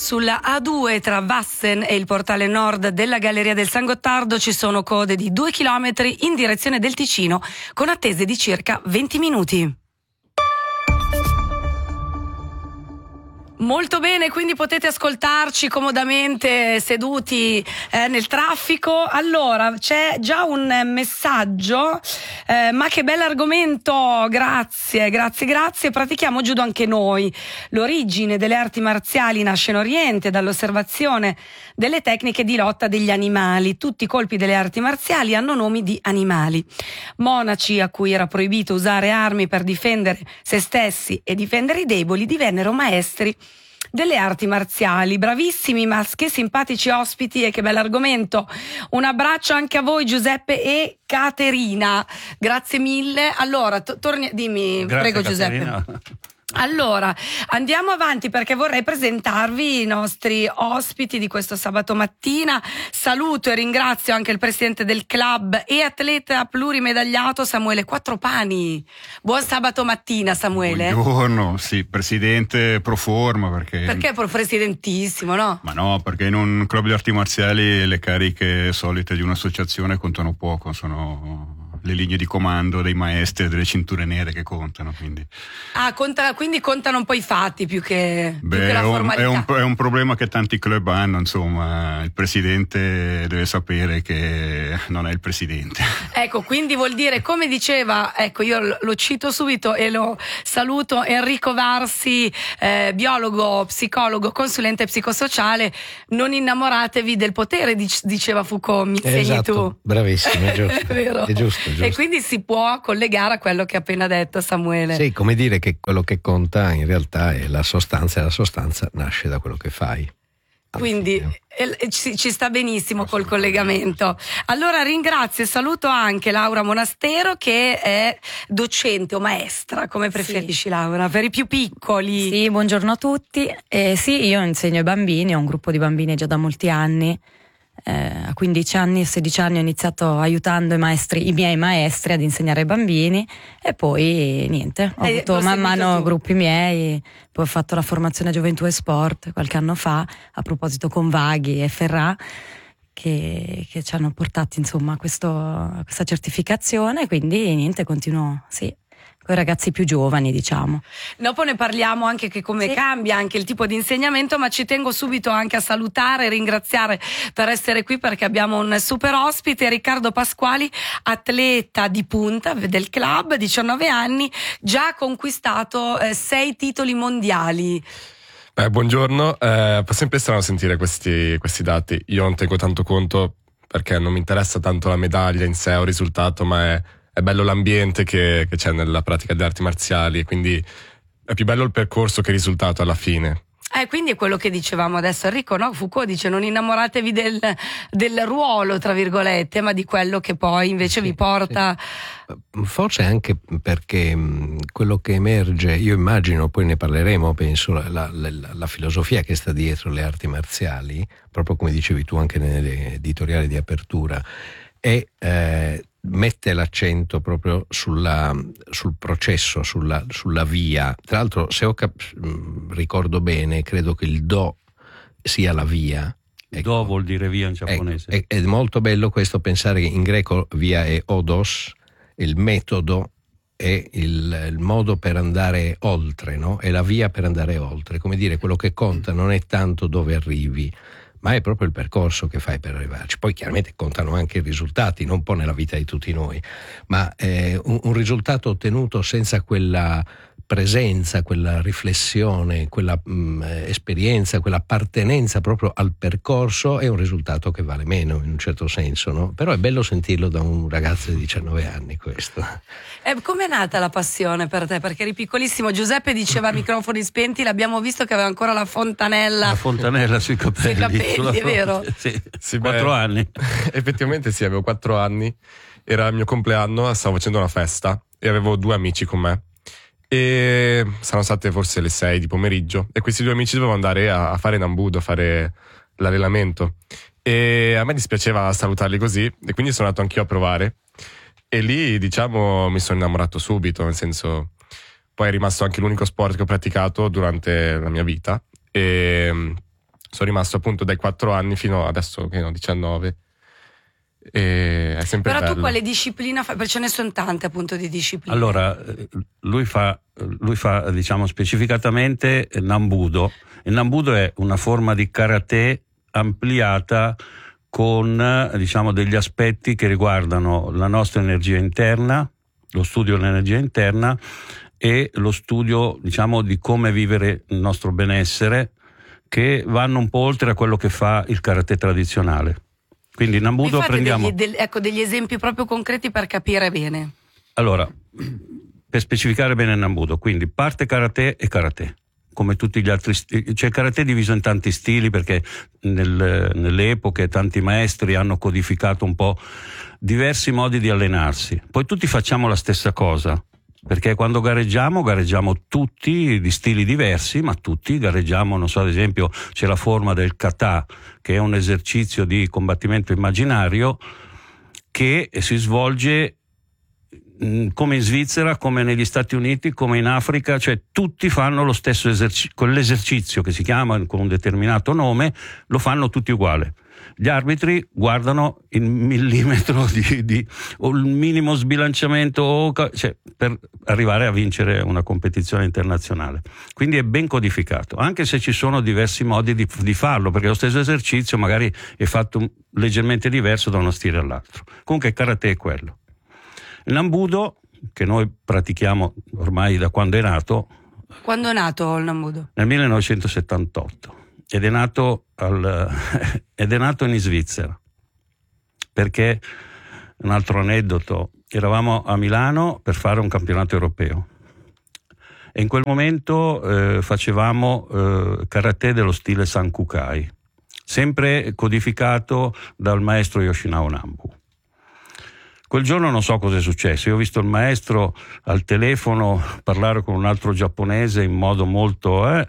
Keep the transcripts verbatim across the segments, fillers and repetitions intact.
Sulla A due tra Vassen e il portale nord della Galleria del San Gottardo ci sono code di due chilometri in direzione del Ticino, con attese di circa venti minuti. Molto bene, quindi potete ascoltarci comodamente seduti eh, nel traffico. Allora, c'è già un messaggio, eh, ma che bell'argomento, grazie, grazie, grazie. Pratichiamo judo anche noi. L'origine delle arti marziali nasce in Oriente dall'osservazione delle tecniche di lotta degli animali. Tutti i colpi delle arti marziali hanno nomi di animali. Monaci a cui era proibito usare armi per difendere se stessi e difendere i deboli divennero maestri delle arti marziali. Bravissimi, ma che simpatici ospiti e che bell'argomento. Un abbraccio anche a voi Giuseppe e Caterina, grazie mille. Allora, to- torni, dimmi, grazie, prego Caterina. Giuseppe. Allora, andiamo avanti perché vorrei presentarvi i nostri ospiti di questo sabato mattina. Saluto e ringrazio anche il presidente del club e atleta plurimedagliato Samuele Quattropani. Buon sabato mattina, Samuele. Buongiorno, sì, presidente pro forma perché... Perché pro presidentissimo, no? Ma no, perché in un club di arti marziali le cariche solite di un'associazione contano poco, sono le linee di comando dei maestri e delle cinture nere che contano, quindi... Ah, conta, quindi contano un po' i fatti più che, Beh, più che la è un, formalità. È un, è un problema che tanti club hanno, insomma, il presidente deve sapere che non è il presidente. Ecco, quindi vuol dire, come diceva, ecco, io lo, lo cito subito e lo saluto, Enrico Varsi, eh, biologo, psicologo, consulente psicosociale, non innamoratevi del potere, dic- diceva Foucault, mi insegni esatto, tu. Bravissimo, è giusto. È vero. È giusto, è giusto. E quindi si può collegare a quello che ha appena detto Samuele. Sì, come dire che quello che conta in realtà è la sostanza e la sostanza nasce da quello che fai. Quindi eh, ci, ci sta benissimo col collegamento. Allora ringrazio e saluto anche Laura Monastero, che è docente o maestra, come preferisci, sì. Laura, per i più piccoli. Sì, buongiorno a tutti. Eh, sì, io insegno ai bambini, ho un gruppo di bambini già da molti anni. Eh, a quindici anni, sedici anni ho iniziato aiutando i maestri, i miei maestri ad insegnare ai bambini e poi niente, ho eh, avuto man mano tu. gruppi miei, poi ho fatto la formazione Gioventù e Sport qualche anno fa, a proposito con Vaghi e Ferrà, che, che ci hanno portati insomma a, questo, a questa certificazione, quindi niente, continuo, sì, con i ragazzi più giovani, diciamo. Dopo ne parliamo anche che come sì. cambia anche il tipo di insegnamento, ma ci tengo subito anche a salutare e ringraziare per essere qui, perché abbiamo un super ospite, Riccardo Pasquali, atleta di punta del club, diciannove anni, già ha conquistato eh, sei titoli mondiali. Beh, buongiorno, eh, fa sempre strano sentire questi, questi dati. Io non tengo tanto conto perché non mi interessa tanto la medaglia in sé o il risultato, ma è È bello l'ambiente che, che c'è nella pratica delle arti marziali, quindi è più bello il percorso che il risultato alla fine. Eh, quindi è quello che dicevamo adesso, Enrico, no? Foucault dice non innamoratevi del, del ruolo, tra virgolette, ma di quello che poi invece sì, vi porta... Sì. Forse anche perché quello che emerge, io immagino, poi ne parleremo, penso, la, la, la, la filosofia che sta dietro le arti marziali, proprio come dicevi tu anche nell'editoriale di apertura, è... Eh, mette l'accento proprio sulla, sul processo, sulla, sulla via. Tra l'altro, se ho cap- ricordo bene, credo che il do sia la via. Ecco. Do vuol dire via in giapponese. Ecco, è, è molto bello questo, pensare che in greco via è odos, il metodo è il, il modo per andare oltre, no? È la via per andare oltre. Come dire, quello che conta non è tanto dove arrivi, ma è proprio il percorso che fai per arrivarci. Poi chiaramente contano anche i risultati, non un po' nella vita di tutti noi, ma eh, un, un risultato ottenuto senza quella presenza, quella riflessione, quella mh, esperienza, quell'appartenenza proprio al percorso è un risultato che vale meno in un certo senso, no? Però è bello sentirlo da un ragazzo di diciannove anni questo. Eh, com'è nata la passione per te? Perché eri piccolissimo, Giuseppe diceva a microfoni spenti, l'abbiamo visto che aveva ancora la fontanella. La fontanella sui capelli. Sui capelli, è vero? Sì, sì, quattro beh, anni. Effettivamente sì, avevo quattro anni, era il mio compleanno, stavo facendo una festa e avevo due amici con me. E saranno state forse le sei di pomeriggio e questi due amici dovevano andare a, a fare Nambudo, a fare l'allenamento, e a me dispiaceva salutarli così e quindi sono andato anch'io a provare e lì diciamo mi sono innamorato subito, nel senso poi è rimasto anche l'unico sport che ho praticato durante la mia vita e sono rimasto appunto dai quattro anni fino adesso che ho diciannove. E è sempre Però bello. tu quale disciplina fai? Perché ce ne sono tante appunto di discipline. Allora, lui fa, lui fa diciamo specificatamente Nambudo. Il Nambudo è una forma di karate ampliata con diciamo degli aspetti che riguardano la nostra energia interna, lo studio dell'energia interna e lo studio diciamo di come vivere il nostro benessere, che vanno un po' oltre a quello che fa il karate tradizionale. Quindi in Nambudo prendiamo degli, del, ecco, degli esempi proprio concreti per capire bene. Allora, per specificare bene il Nambudo, quindi parte karate e karate, come tutti gli altri stili. C'è il karate diviso in tanti stili perché nel, nelle epoche tanti maestri hanno codificato un po' diversi modi di allenarsi. Poi tutti facciamo la stessa cosa, perché quando gareggiamo, gareggiamo tutti di stili diversi, ma tutti gareggiamo, non so, ad esempio c'è la forma del kata, che è un esercizio di combattimento immaginario che si svolge mh, come in Svizzera, come negli Stati Uniti, come in Africa, cioè tutti fanno lo stesso esercizio, quell'esercizio che si chiama con un determinato nome, lo fanno tutti uguale. Gli arbitri guardano il millimetro di, di o il minimo sbilanciamento o, cioè, per arrivare a vincere una competizione internazionale. Quindi è ben codificato, anche se ci sono diversi modi di, di farlo, perché lo stesso esercizio magari è fatto leggermente diverso da uno stile all'altro. Comunque il karate è quello. Il Nambudo, che noi pratichiamo ormai da quando è nato. Quando è nato il Nambudo? Nel millenovecentosettantotto. Ed è nato, al, ed è nato in Svizzera, perché, un altro aneddoto, eravamo a Milano per fare un campionato europeo e in quel momento eh, facevamo eh, karate dello stile Sankukai, sempre codificato dal maestro Yoshinao Nambu. Quel giorno non so cosa è successo, io ho visto il maestro al telefono parlare con un altro giapponese in modo molto... Eh,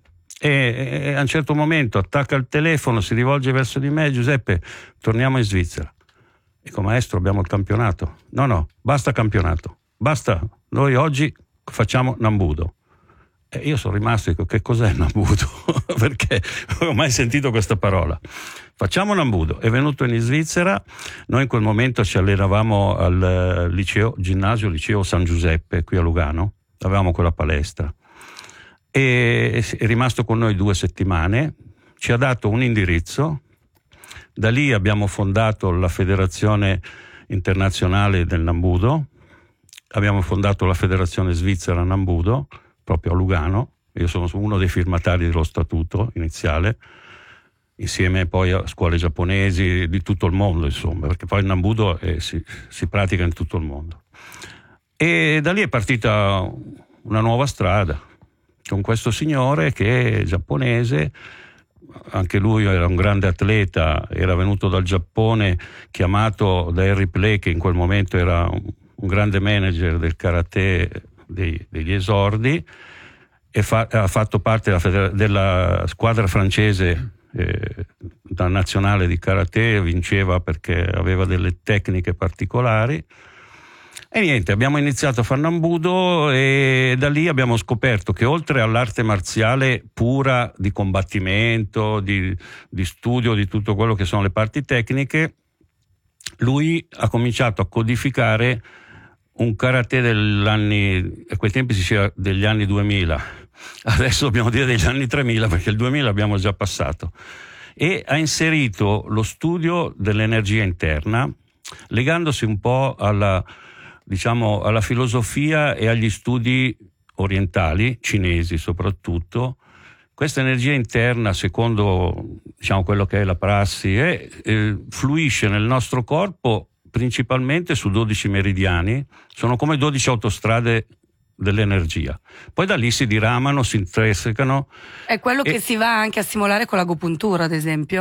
E, e a un certo momento attacca il telefono, si rivolge verso di me: Giuseppe, torniamo in Svizzera. Dico: maestro, abbiamo il campionato. No, no, basta campionato, basta, noi oggi facciamo Nambudo. E io sono rimasto e dico: che cos'è Nambudo? Perché non ho mai sentito questa parola. Facciamo Nambudo. È venuto in Svizzera, noi in quel momento ci allenavamo al liceo, ginnasio liceo San Giuseppe qui a Lugano, avevamo quella palestra. E è rimasto con noi due settimane, ci ha dato un indirizzo, da lì abbiamo fondato la Federazione Internazionale del Nambudo, abbiamo fondato la Federazione Svizzera Nambudo, proprio a Lugano, io sono uno dei firmatari dello statuto iniziale, insieme poi a scuole giapponesi di tutto il mondo, insomma, perché poi il Nambudo eh, si, si pratica in tutto il mondo. E da lì è partita una nuova strada, con questo signore che è giapponese, anche lui era un grande atleta, era venuto dal Giappone, chiamato da Harry Play, che in quel momento era un, un grande manager del karate dei, degli esordi, e fa, ha fatto parte della, federa- della squadra francese eh, da nazionale di karate, vinceva perché aveva delle tecniche particolari. E niente, abbiamo iniziato a fare Nambudo e da lì abbiamo scoperto che oltre all'arte marziale pura di combattimento, di, di studio di tutto quello che sono le parti tecniche, lui ha cominciato a codificare un karate degli anni, a quei tempi si diceva degli anni duemila, adesso dobbiamo dire degli anni tremila perché il duemila abbiamo già passato, e ha inserito lo studio dell'energia interna legandosi un po' alla diciamo alla filosofia e agli studi orientali, cinesi soprattutto. Questa energia interna, secondo diciamo quello che è la prassi, è, eh, fluisce nel nostro corpo principalmente su dodici meridiani, sono come dodici autostrade dell'energia. Poi da lì si diramano, si intersecano. È quello e... che si va anche a simulare con l'agopuntura, ad esempio?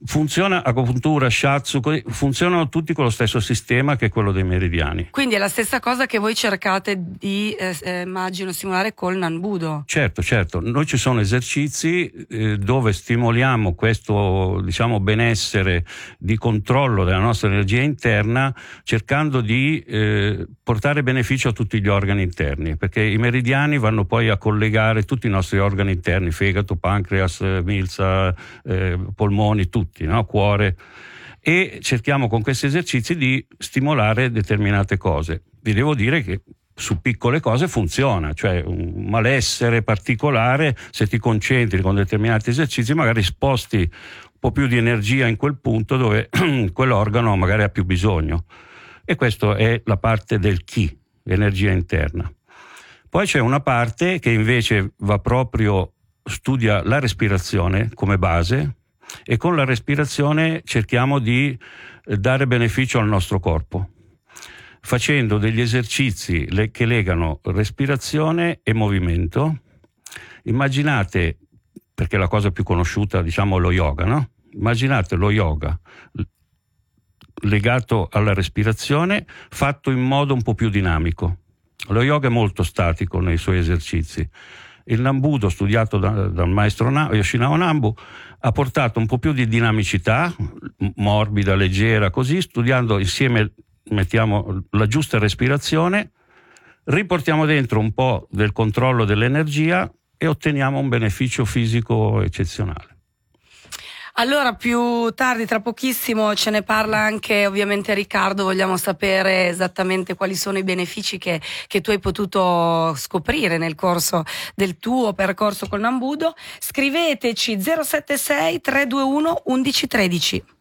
Funziona agopuntura, shiatsu, funzionano tutti con lo stesso sistema che è quello dei meridiani. Quindi è la stessa cosa che voi cercate di, eh, eh, immagino, stimolare col Nanbudo. Certo, certo. Noi ci sono esercizi eh, dove stimoliamo questo, diciamo, benessere di controllo della nostra energia interna, cercando di eh, portare beneficio a tutti gli organi interni, perché i meridiani vanno poi a collegare tutti i nostri organi interni, fegato, pancreas, milza, eh, polmoni, tutti. No? Cuore, e cerchiamo con questi esercizi di stimolare determinate cose. Vi devo dire che su piccole cose funziona, cioè un malessere particolare, se ti concentri con determinati esercizi magari sposti un po' più di energia in quel punto dove quell'organo magari ha più bisogno, e questa è la parte del chi, energia interna. Poi c'è una parte che invece va proprio, studia la respirazione come base, e con la respirazione cerchiamo di dare beneficio al nostro corpo, facendo degli esercizi che legano respirazione e movimento. Immaginate, perché la cosa più conosciuta, diciamo, è lo yoga, no? Immaginate lo yoga legato alla respirazione, fatto in modo un po' più dinamico. Lo yoga è molto statico nei suoi esercizi. Il Nanbudo, studiato da, dal maestro Yoshinao Nambu, ha portato un po' più di dinamicità, morbida, leggera, così, studiando insieme, mettiamo la giusta respirazione, riportiamo dentro un po' del controllo dell'energia e otteniamo un beneficio fisico eccezionale. Allora, più tardi, tra pochissimo, ce ne parla anche ovviamente Riccardo. Vogliamo sapere esattamente quali sono i benefici che, che tu hai potuto scoprire nel corso del tuo percorso col Nanbudo. Scriveteci zero sette sei tre due uno uno uno uno tre zero.